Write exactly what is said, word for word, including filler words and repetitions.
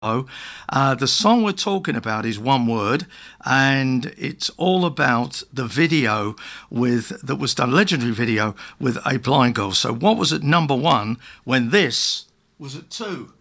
Oh, uh, the song we're talking about is one word, and it's all about the video with that was done, legendary video with a blind girl. So, what was at number one when this was at two?